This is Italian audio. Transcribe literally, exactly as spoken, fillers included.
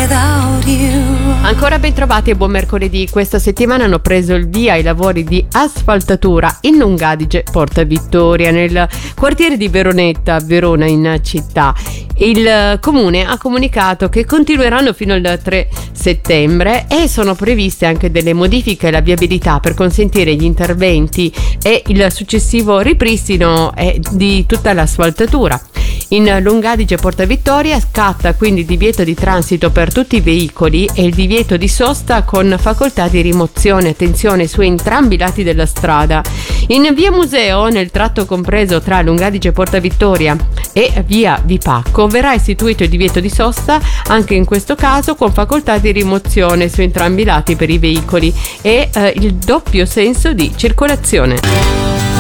without you. Ancora ben trovati e buon mercoledì. Questa settimana hanno preso il via i lavori di asfaltatura in Lungo Adige Porta Vittoria, nel quartiere di Veronetta, a Verona in città. Il comune ha comunicato che continueranno fino al tre settembre e sono previste anche delle modifiche alla viabilità per consentire gli interventi e il successivo ripristino di tutta l'asfaltatura. In Lungo Adige Porta Vittoria scatta quindi il divieto di transito per tutti i veicoli e il divieto di sosta con facoltà di rimozione, attenzione, su entrambi i lati della strada. In via Museo, nel tratto compreso tra Lungo Adige Porta Vittoria e via Vipacco, verrà istituito il divieto di sosta anche in questo caso con facoltà di rimozione su entrambi i lati per i veicoli e eh, il doppio senso di circolazione.